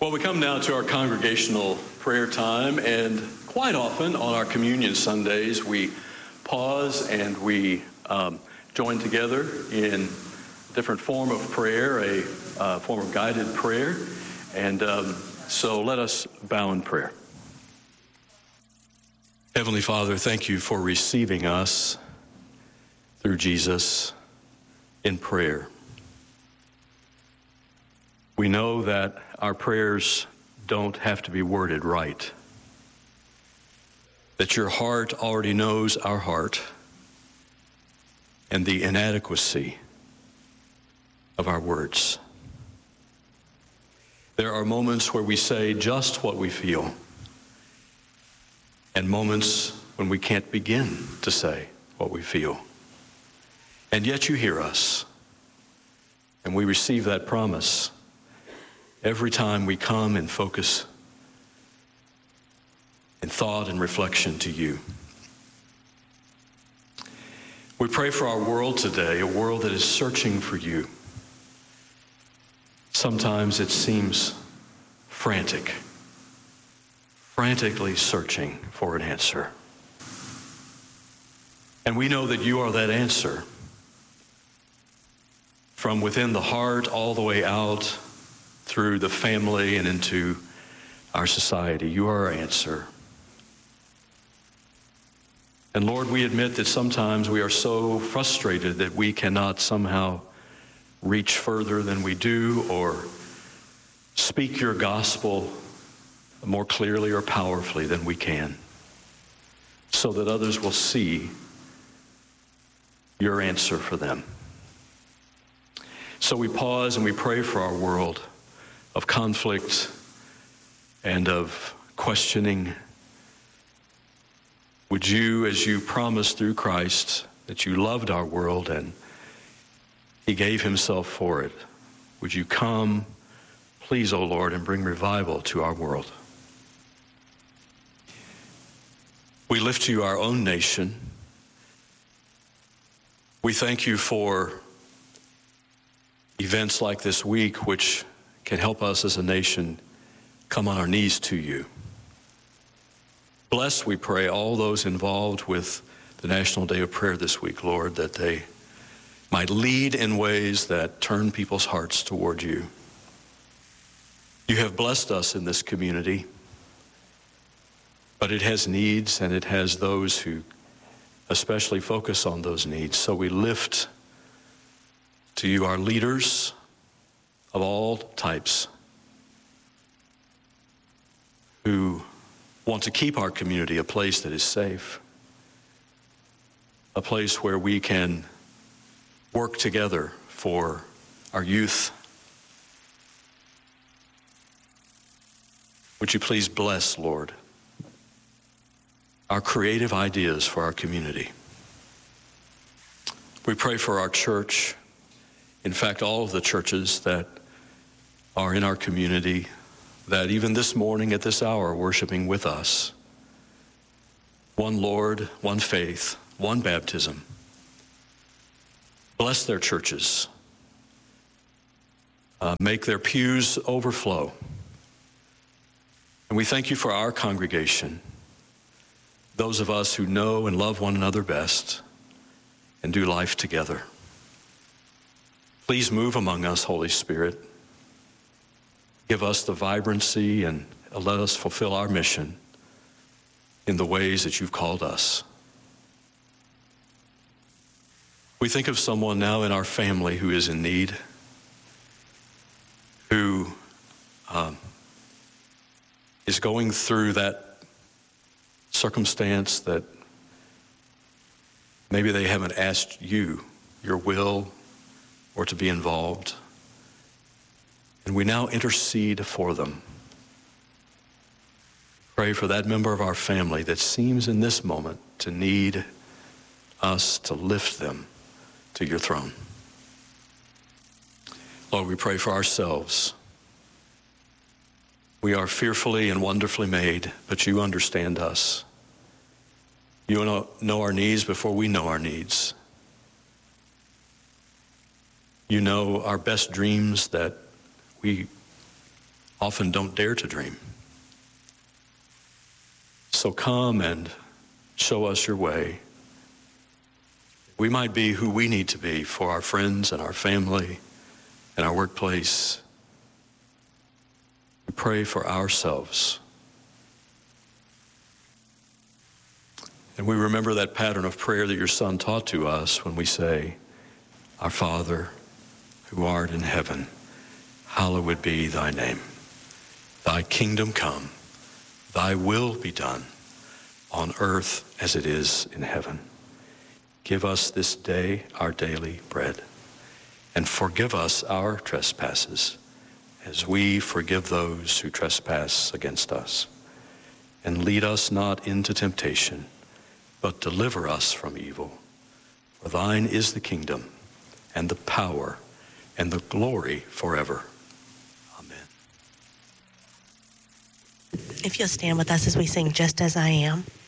Well, we come now to our congregational prayer time, and quite often on our communion Sundays, we pause and we join together in a different form of prayer, a form of guided prayer. And so let us bow in prayer. Heavenly Father, thank you for receiving us through Jesus in prayer. We know that our prayers don't have to be worded right, that your heart already knows our heart and the inadequacy of our words. There are moments where we say just what we feel, and moments when we can't begin to say what we feel. And yet you hear us, and we receive that promise every time we come and focus in thought and reflection to you. We pray for our world today, a world that is searching for you. Sometimes it seems frantically searching for an answer. And we know that you are that answer. From within the heart all the way out through the family and into our society, you are our answer. And Lord, we admit that sometimes we are so frustrated that we cannot somehow reach further than we do or speak your gospel more clearly or powerfully than we can, so that others will see your answer for them. So we pause and we pray for our world of conflict and of questioning. Would you, as you promised through Christ that you loved our world and he gave himself for it, would you come, please, O Lord, and bring revival to our world? We lift to you our own nation. We thank you for events like this week, which can help us as a nation come on our knees to you. Bless, we pray, all those involved with the National Day of Prayer this week, Lord, that they might lead in ways that turn people's hearts toward you. You have blessed us in this community, but it has needs and it has those who especially focus on those needs. So we lift to you our leaders of all types who want to keep our community a place that is safe, a place where we can work together for our youth. Would you please bless, Lord, our creative ideas for our community. We pray for our church, in fact, all of the churches that are in our community, that even this morning at this hour are worshiping with us. One Lord, one faith, one baptism. Bless their churches. Make their pews overflow. And we thank you for our congregation, those of us who know and love one another best and do life together. Please move among us, Holy Spirit. Give us the vibrancy and let us fulfill our mission in the ways that you've called us. We think of someone now in our family who is in need, who is going through that circumstance that maybe they haven't asked you, your will, or to be involved. And we now intercede for them. Pray for that member of our family that seems in this moment to need us to lift them to your throne. Lord, we pray for ourselves. We are fearfully and wonderfully made, but you understand us. You know our needs before we know our needs. You know our best dreams that we often don't dare to dream. So come and show us your way. We might be who we need to be for our friends and our family and our workplace. We pray for ourselves. And we remember that pattern of prayer that your Son taught to us when we say, Our Father, who art in heaven, hallowed be thy name. Thy kingdom come, thy will be done, on earth as it is in heaven. Give us this day our daily bread, and forgive us our trespasses, as we forgive those who trespass against us. And lead us not into temptation, but deliver us from evil. For thine is the kingdom, and the power, and the glory forever. Amen. If you'll stand with us as we sing Just As I Am.